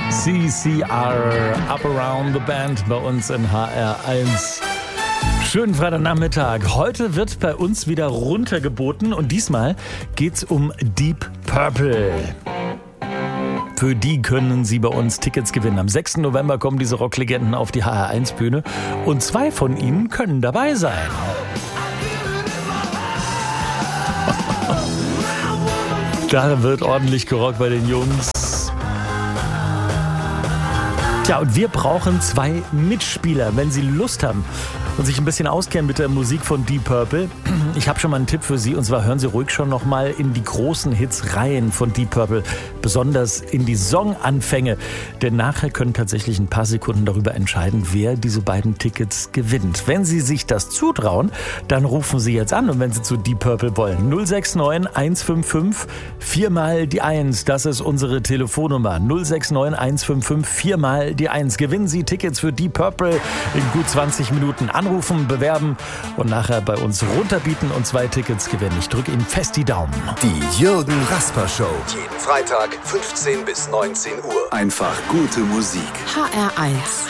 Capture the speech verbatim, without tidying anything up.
C C R, Up Around the Band bei uns in H R eins. Schönen Freitagnachmittag. Heute wird bei uns wieder runtergeboten und diesmal geht's um Deep Purple. Für die können Sie bei uns Tickets gewinnen. Am sechsten November kommen diese Rocklegenden auf die H R eins Bühne und zwei von ihnen können dabei sein. Da wird ordentlich gerockt bei den Jungs. Tja, und wir brauchen zwei Mitspieler, wenn Sie Lust haben und sich ein bisschen auskennen mit der Musik von Deep Purple. Ich habe schon mal einen Tipp für Sie, und zwar hören Sie ruhig schon noch mal in die großen Hits rein von Deep Purple, besonders in die Songanfänge, denn nachher können tatsächlich ein paar Sekunden darüber entscheiden, wer diese beiden Tickets gewinnt. Wenn Sie sich das zutrauen, dann rufen Sie jetzt an, und wenn Sie zu Deep Purple wollen, null sechs neun eins fünf fünf vier mal die eins, das ist unsere Telefonnummer, null sechs neun eins fünf fünf vier mal die eins. Gewinnen Sie Tickets für Deep Purple in gut zwanzig Minuten. Anrufen, bewerben und nachher bei uns runterbieten und zwei Tickets gewinnen. Ich drücke Ihnen fest die Daumen. Die Jürgen Rasper Show. Jeden Freitag fünfzehn bis neunzehn Uhr. Einfach gute Musik. H R eins.